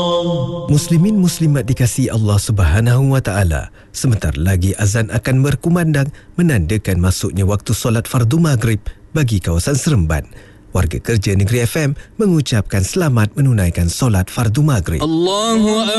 Muslimin muslimat dikasihi Allah Subhanahu wa taala, sebentar lagi azan akan berkumandang menandakan masuknya waktu solat fardu maghrib bagi kawasan Seremban. Warga kerja Negeri FM mengucapkan selamat menunaikan solat fardu maghrib. Allahu